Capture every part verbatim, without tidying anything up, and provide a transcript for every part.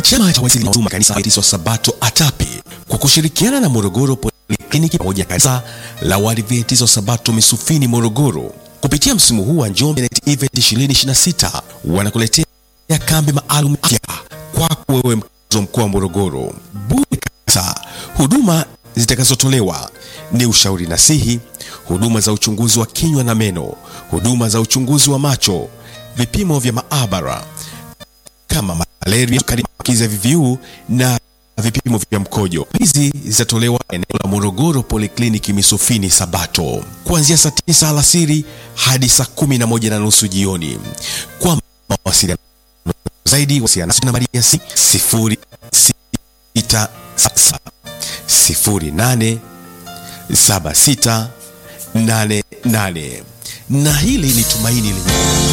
Chama cha Waadventista wa Kanisa la Sabato ATAPE kwa kushirikiana na Morogoro Polyclinic pamoja na Kanisa la Waadventista wa Sabato Misufini Morogoro, kupitia msimu huu wa Njombe Net Event ishirini ishirini na sita wanakuletea kambi maalum afya kwako wewe mkazi wa mkoa wa Morogoro. Bure kabisa. Huduma zitakazotolewa ni ushauri nasihi, huduma za uchunguzi wa kinywa na meno, huduma za uchunguzi wa macho, vipimo vya maabara kama malaria, sukari, maambukizi ya V V U na vipimo vya mkojo. Hizi zitatolewa eneo la Morogoro Polyclinic Misufini Sabato kuanzia saa tisa alasiri hadi saa kumi na moja na nusu jioni. Kwa mawasiliano zaidi wasiliana na nambari ya sifuri sita saba sifuri nane saba sita nane nane. Na hili ni tumaini lenye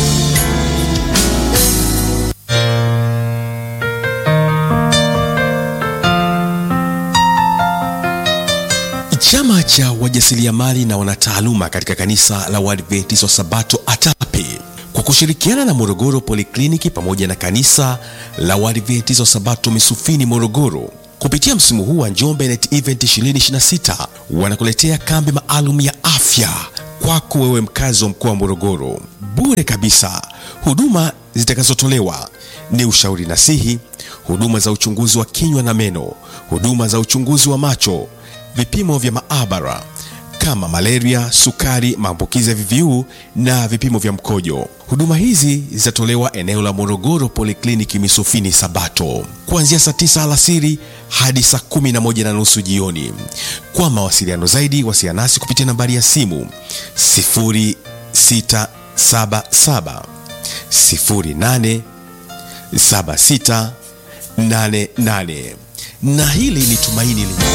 Chama cha wajasiriamali na wanataaluma katika Kanisa la Waadventista wa Sabato ATAPE kwa kushirikiana na Morogoro Polyclinic pamoja na Kanisa la Waadventista wa Sabato Misufini Morogoro, kupitia msimu huu wa Njombe Net Event ishirini ishirini na sita wanakuletea kambi maalum ya afya kwako wewe mkazi wa mkoa wa Morogoro. Bure kabisa. Huduma zitakazotolewa ni ushauri nasihi, huduma za uchunguzi wa kinywa na meno, huduma za uchunguzi wa macho, vipimo vya maabara kama malaria, sukari, maambukizi ya V V U na vipimo vya mkojo. Huduma hizi zitatolewa eneo la Morogoro Polyclinic Misufini Sabato kuanzia saa tisa alasiri hadi saa kumi na moja na nusu jioni. Kwa mawasiliano zaidi wasiliana nasi kupitia nambari ya simu sifuri sita saba saba sifuri nane saba sita nane nane. Na hili ni tumaini lenye